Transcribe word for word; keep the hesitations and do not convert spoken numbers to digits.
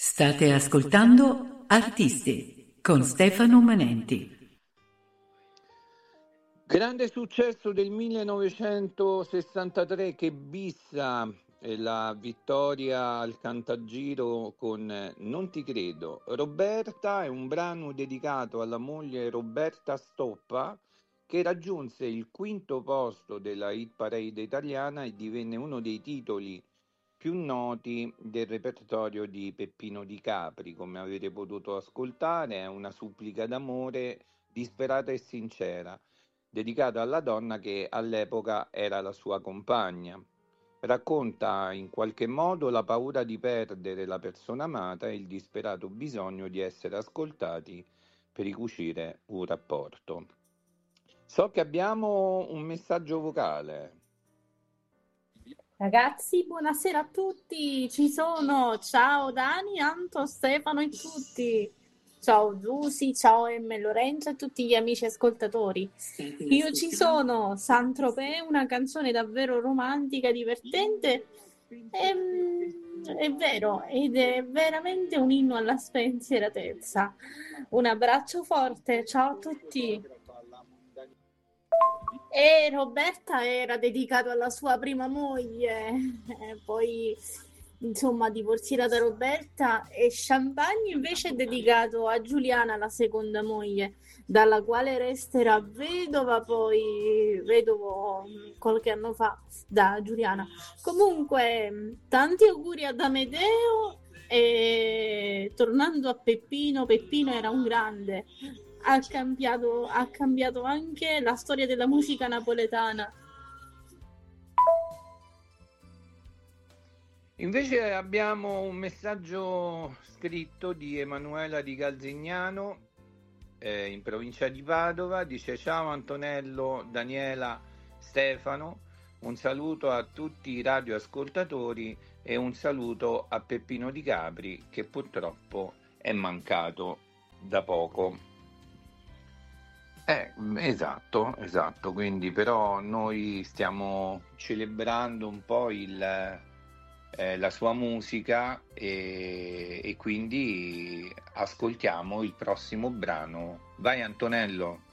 State ascoltando Artisti con Stefano Manenti. Grande successo del millenovecentosessantatré che bissa la vittoria al Cantagiro con Non ti credo. Roberta è un brano dedicato alla moglie Roberta Stoppa, che raggiunse il quinto posto della hit parade italiana e divenne uno dei titoli più noti del repertorio di Peppino Di Capri. Come avete potuto ascoltare, è una supplica d'amore disperata e sincera, dedicata alla donna che all'epoca era la sua compagna. Racconta in qualche modo la paura di perdere la persona amata e il disperato bisogno di essere ascoltati per ricucire un rapporto. So che abbiamo un messaggio vocale. Ragazzi, buonasera a tutti, ci sono, ciao Dani, Anto, Stefano e tutti, ciao Giusy, ciao M. Lorenzo e tutti gli amici ascoltatori. Io ci sono, Saint-Tropez, una canzone davvero romantica, divertente, e, è vero, ed è veramente un inno alla spensieratezza. Un abbraccio forte, ciao a tutti. E Roberta era dedicato alla sua prima moglie, e poi insomma divorzierà da Roberta, e Champagne invece è dedicato a Giuliana, la seconda moglie, dalla quale resterà vedova poi vedovo qualche anno fa da Giuliana. Comunque tanti auguri ad Amedeo, e tornando a Peppino, Peppino era un grande. Ha cambiato, ha cambiato anche la storia della musica napoletana. Invece abbiamo un messaggio scritto di Emanuela di Galzignano, eh, in provincia di Padova. Dice: ciao Antonello, Daniela, Stefano, un saluto a tutti i radioascoltatori e un saluto a Peppino Di Capri, che purtroppo è mancato da poco. Eh, esatto, esatto, quindi però noi stiamo celebrando un po' il, eh, la sua musica e, e quindi ascoltiamo il prossimo brano. Vai Antonello.